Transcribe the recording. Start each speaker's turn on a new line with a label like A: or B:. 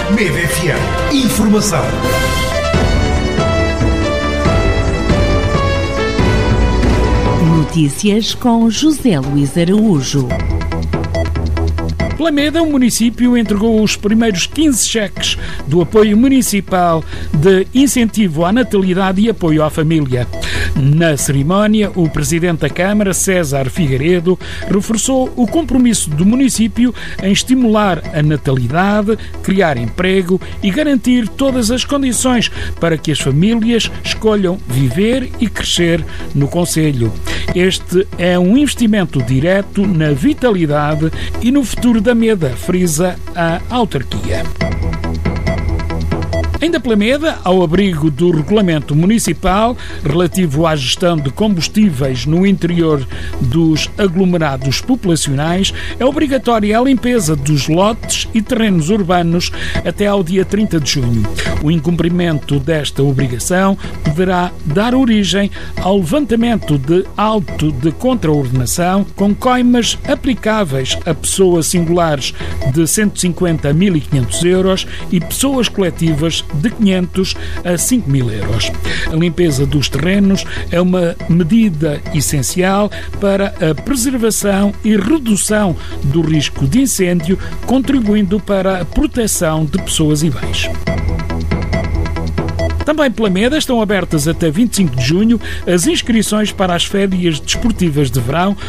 A: Mede FM. Informação.
B: Notícias com José Luís Araújo.
C: Plameda, o município entregou os primeiros 15 cheques do apoio municipal de incentivo à natalidade e apoio à família. Na cerimónia, o presidente da Câmara, César Figueiredo, reforçou o compromisso do município em estimular a natalidade, criar emprego e garantir todas as condições para que as famílias escolham viver e crescer no concelho. Este é um investimento direto na vitalidade e no futuro da Meda, frisa a autarquia. Ainda Plameda, ao abrigo do regulamento municipal relativo à gestão de combustíveis no interior dos aglomerados populacionais, é obrigatória a limpeza dos lotes e terrenos urbanos até ao dia 30 de junho. O incumprimento desta obrigação poderá dar origem ao levantamento de auto de contraordenação com coimas aplicáveis a pessoas singulares de 150 a 1.500 euros e pessoas coletivas de 500 a 5.000 euros. A limpeza dos terrenos é uma medida essencial para a preservação e redução do risco de incêndio, contribuindo para a proteção de pessoas e bens. Também pela Meda estão abertas até 25 de junho as inscrições para as férias desportivas de verão